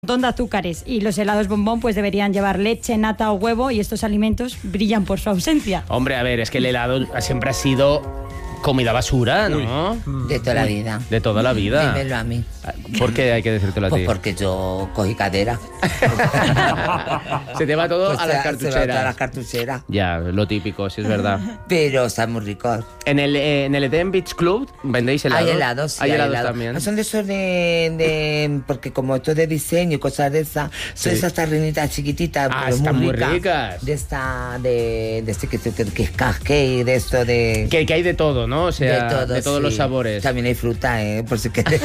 montón de azúcares. Y los helados bombón pues deberían llevar leche, nata o huevo, y estos alimentos brillan por su ausencia. Hombre, a ver, es que el helado siempre ha sido comida basura, ¿no? De toda la vida. De toda la vida. Dímelo a mí. ¿Por qué hay que decírtelo a ti? Pues porque yo cogí cadera. Se te va todo Pues a las se va cartucheras. toda la cartuchera. Ya, lo típico, sí es verdad. Pero está muy rico. En el Eden Beach Club vendéis helados. Hay helados, sí, hay helados helados también. Son de esos porque como esto de diseño y cosas de esas, son esas tarrinitas chiquititas, pero están muy ricas. ricas. De esta, de este que es cupcake, de esto de... Que hay de todo, ¿no? O sea, de todos sí. los sabores. También hay fruta, por si quieres.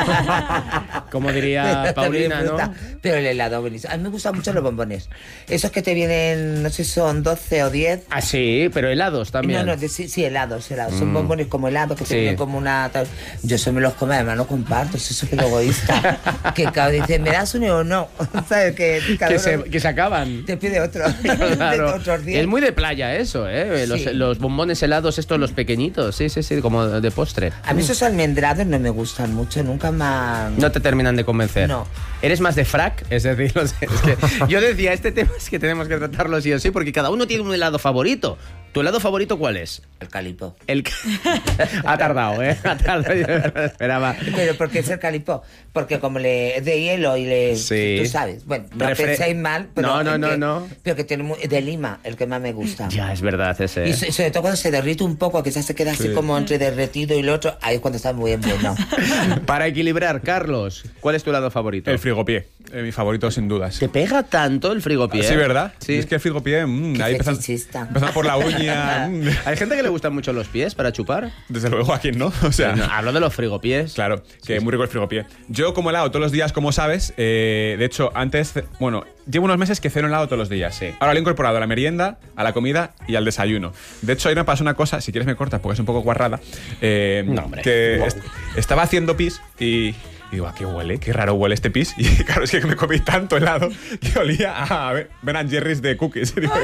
Como diría Paulina, ¿no? Pero el helado buenísimo. A mí me gustan mucho los bombones. Esos que te vienen, no sé si son 12 o 10. Ah, sí, pero helados también. No, sí, helados. Son bombones como helados que te vienen como una... Yo eso me los como, además no comparto, soy súper egoísta. Que cada vez dice, ¿me das uno o no? ¿Sabes? Que se acaban. Te pide otro. Claro. De otros 10. Es muy de playa eso, ¿eh? Sí. Los bombones helados estos, los pequeñitos. Sí, como de postre. A mí esos almendrados no me gustan mucho, nunca más... No te terminan de convencer. No. ¿Eres más de frac? Es decir, es que yo decía, este tema es que tenemos que tratarlo sí o sí, porque cada uno tiene un helado favorito. ¿Tu helado favorito cuál es? El calipo. Ha tardado, ¿eh? Ha tardado, yo esperaba. Pero ¿por qué es el calipo? Porque como es de hielo y Sí. Tú sabes. Bueno, no penséis mal, pero... No. Pero que tiene de lima, el que más me gusta. Ya, es verdad ese. Y sobre todo cuando se derrite un poco, que ya se queda así como entre derretido y lo otro, ahí es cuando está muy bien bueno. Para equilibrar, Carlos, ¿cuál es tu helado favorito? El frigopié, mi favorito sin dudas. ¿Te pega tanto el frigopié? Sí, ¿verdad? Sí. Es que el frigopié, ahí empezando por la uña. ¿Hay gente que le gustan mucho los pies para chupar? Desde luego, ¿a quién no? O sea, no, hablo de los frigopiés. Claro, que es muy rico el frigopié. Yo como helado todos los días, como sabes, de hecho, antes, llevo unos meses que ceno helado todos los días. Sí. Ahora lo he incorporado a la merienda, a la comida y al desayuno. De hecho, ahí me pasó una cosa, si quieres me cortas porque es un poco guarrada, No, hombre. que estaba haciendo pis y digo, ¿a qué huele? Qué raro huele este pis. Y claro, es que me comí tanto helado que olía a Ben & Jerry's de cookies. Digo,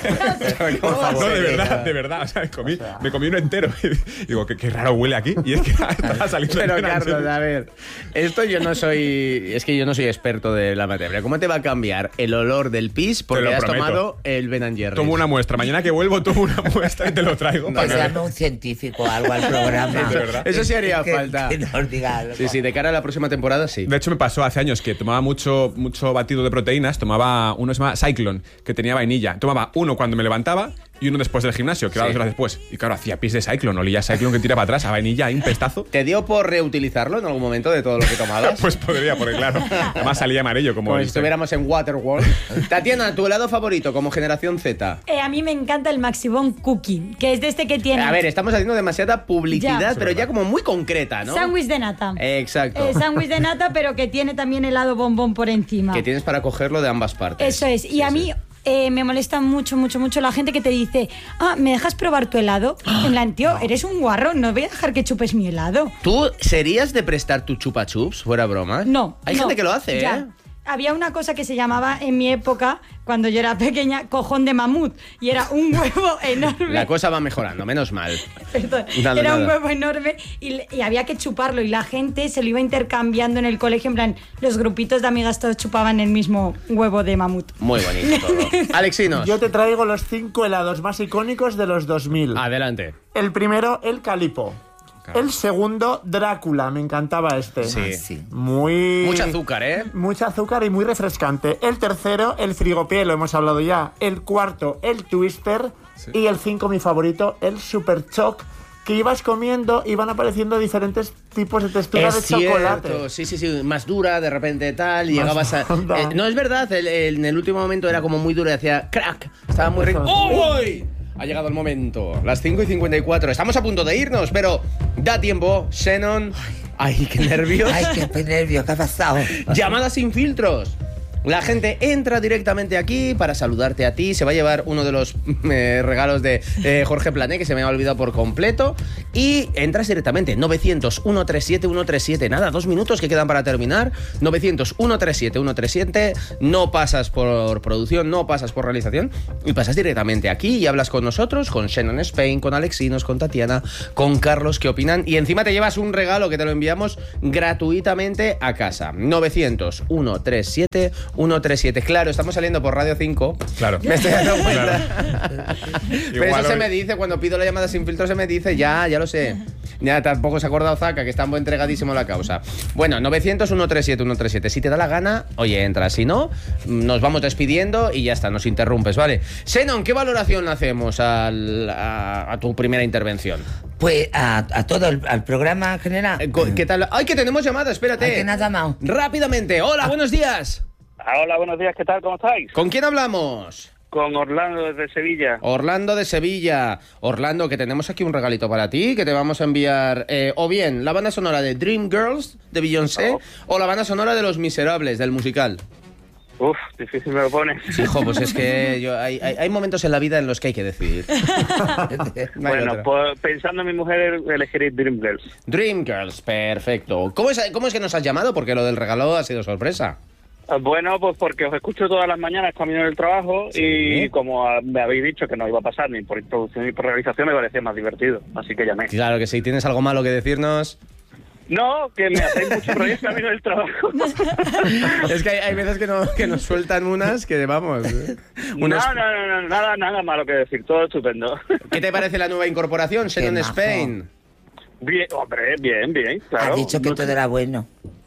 no, de verdad. O sea, me comí uno entero. Y digo, qué raro huele aquí. Y es que estaba saliendo Pero el Ben & Carlos, Jerry's. a ver, esto yo no soy experto de la materia. ¿Cómo te va a cambiar el olor del pis porque Te lo has prometo. tomado el Ben & Jerry's? Tomo una muestra. Mañana que vuelvo tomo una muestra y te lo traigo. Pues llame un científico o algo al programa. De verdad. Eso sí haría falta. Que nos diga algo. Sí, de cara a la próxima temporada, sí. De hecho, me pasó hace años que tomaba mucho batido de proteínas. Tomaba uno que se llama Cyclone, que tenía vainilla. Tomaba uno cuando me levantaba y uno después del gimnasio, que era 2 horas después. Y claro, hacía pis de Cyclone. Olía a Cyclone que tira para atrás, a vainilla, hay un pestazo. ¿Te dio por reutilizarlo en algún momento de todo lo que tomabas? Pues podría, porque claro. Además salía amarillo como... Pues si estuviéramos en Waterworld. Tatiana, ¿tu helado favorito como generación Z? A mí me encanta el Maxibon Cookie, que es de este que tiene... A ver, estamos haciendo demasiada publicidad, Ya. pero ya como muy concreta, ¿no? Sándwich de nata. Exacto. Sándwich de nata, pero que tiene también helado bombón por encima. Que tienes para cogerlo de ambas partes. Eso es. Y a mí me molesta mucho la gente que te dice, ¿me dejas probar tu helado? En plan, tío, eres un guarro, no voy a dejar que chupes mi helado. ¿Tú serías de prestar tu chupa chups, fuera broma? No. Hay gente que lo hace, ya. ¿eh? Había una cosa que se llamaba en mi época, cuando yo era pequeña, cojón de mamut. Y era un huevo enorme. La cosa va mejorando, menos mal. Perdón. Nada, Era un nada. huevo enorme y había que chuparlo. Y la gente se lo iba intercambiando en el colegio. En plan, los grupitos de amigas todos chupaban el mismo huevo de mamut. Muy bonito todo. Alexinos. Yo te traigo los 5 helados más icónicos de los 2000. Adelante. El primero, el Calipo. El segundo, Drácula. Me encantaba este. Sí. Mucha azúcar, ¿eh? Mucha azúcar y muy refrescante. El tercero, el Frigopié, lo hemos hablado ya. El cuarto, el Twister. Sí. Y el 5, mi favorito, el Super Choc. Que ibas comiendo y van apareciendo diferentes tipos de textura de chocolate. Sí, más dura, de repente tal, y llegabas a... no, es verdad, en el último momento era como muy duro y hacía crack, estaba muy rico. ¡Uy! Ha llegado el momento, las 5:54, estamos a punto de irnos, pero da tiempo, Shannon. Ay, qué nervios. Ay, qué nervios, ¿qué ha pasado? Llamadas sin filtros. La gente entra directamente aquí para saludarte a ti. Se va a llevar uno de los regalos de Jorge Plané, que se me ha olvidado por completo. Y entras directamente. 900-137-137. Nada, 2 minutos que quedan para terminar. 900-137-137. No pasas por producción, no pasas por realización. Y pasas directamente aquí y hablas con nosotros, con Shannon Spain, con Alexinos, con Tatiana, con Carlos, que opinan. Y encima te llevas un regalo que te lo enviamos gratuitamente a casa. 900-137-137. Claro, estamos saliendo por Radio 5. Claro. Me estoy dando cuenta. Claro. Pero Igual eso se hoy- me dice, cuando pido la llamada sin filtro se me dice, ya lo sé. Ya tampoco se ha acordado Zaka, que está muy entregadísimo a la causa. Bueno, 900-137-137. Si te da la gana, oye, entra. Si no, nos vamos despidiendo y ya está, nos interrumpes, ¿vale? Shannon, ¿qué valoración hacemos a tu primera intervención? Pues a todo al programa en general. ¿Qué tal? ¡Ay, que tenemos llamada! Espérate. ¿A quién has llamado? Rápidamente. Hola, buenos días. Hola, buenos días, ¿qué tal? ¿Cómo estáis? ¿Con quién hablamos? Con Orlando desde Sevilla. Orlando de Sevilla. Orlando, que tenemos aquí un regalito para ti, que te vamos a enviar o bien la banda sonora de Dreamgirls de Beyoncé o la banda sonora de Los Miserables, del musical. Uf, difícil me lo pones. Hijo, pues es que hay momentos en la vida en los que hay que decidir. No hay Bueno, otra. pues pensando en mi mujer, elegiré Dreamgirls. Dreamgirls, perfecto. ¿Cómo es que nos has llamado? Porque lo del regalo ha sido sorpresa. Bueno, pues porque os escucho todas las mañanas camino del trabajo Sí. y como me habéis dicho que no iba a pasar ni por introducción ni por realización, me parecía más divertido. Así que llamé. Claro que sí. ¿Tienes algo malo que decirnos? No, que me hacéis mucho rollo camino del trabajo. Es que hay veces que nos sueltan unas que vamos. No, nada malo que decir, todo estupendo. ¿Qué te parece la nueva incorporación, Shannon majo. Spain? Bien, hombre, bien, claro. Has dicho que No todo sé- era bueno.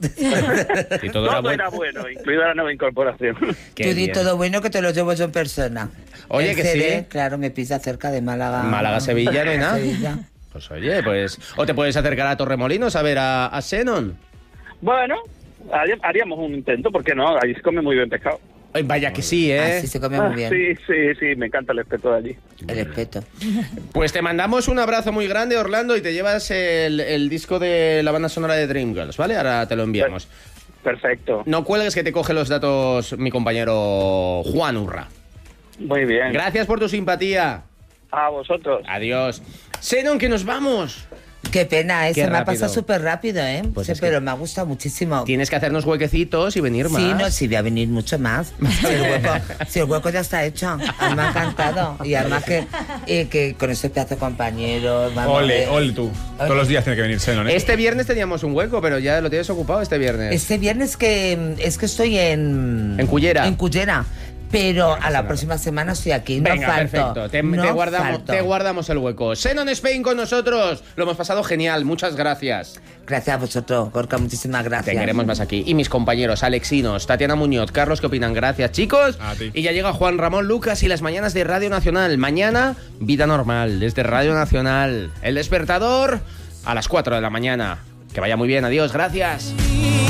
Y todo Todo era bueno. era bueno, incluida la nueva incorporación. Qué Tú di bien. todo bueno que te lo llevo yo en persona. Oye, El que CD, sí. claro, me pisa cerca de Málaga. Málaga-Sevilla, no hay nada. Sevilla. Pues oye, pues... O te puedes acercar a Torremolinos a ver a Shannon. Bueno, haríamos un intento, ¿por qué no? Ahí se come muy bien pescado. Ay, vaya que sí, ¿eh? Así se come muy bien. Sí, me encanta el espeto de allí. El respeto. Pues te mandamos un abrazo muy grande, Orlando, y te llevas el disco de la banda sonora de Dreamgirls, ¿vale? Ahora te lo enviamos. Perfecto. No cuelgues, que te coge los datos mi compañero Juan Urra. Muy bien. Gracias por tu simpatía. A vosotros. Adiós. Shannon, que nos vamos. Qué pena, Qué se me ha rápido. pasado súper rápido, ¿eh? Pues Sí, es que- pero me ha gustado muchísimo. Tienes que hacernos huequecitos y venir más. Sí, no, sí, voy a venir mucho más. Si el hueco ya está hecho. A mí me ha encantado. Y además que con ese pedazo de compañeros... vamos, Ole tú. Todos los días tiene que venir Shannon, ¿eh? Este viernes teníamos un hueco, pero ya lo tienes ocupado este viernes. Este viernes es que estoy en... En Cullera. En Cullera. Pero a la próxima semana estoy aquí. Venga, no falto. perfecto. Te No guardamos, falto. te guardamos el hueco. Shannon Spain con nosotros. Lo hemos pasado genial. Muchas gracias. Gracias a vosotros, Gorka. Muchísimas gracias. Te queremos más aquí. Y mis compañeros, Alexinos, Tatiana Muñoz, Carlos, ¿qué opinan? Gracias, chicos. A ti. Y ya llega Juan Ramón Lucas y las mañanas de Radio Nacional. Mañana, vida normal, desde Radio Nacional. El despertador a las 4 de la mañana. Que vaya muy bien. Adiós. Gracias.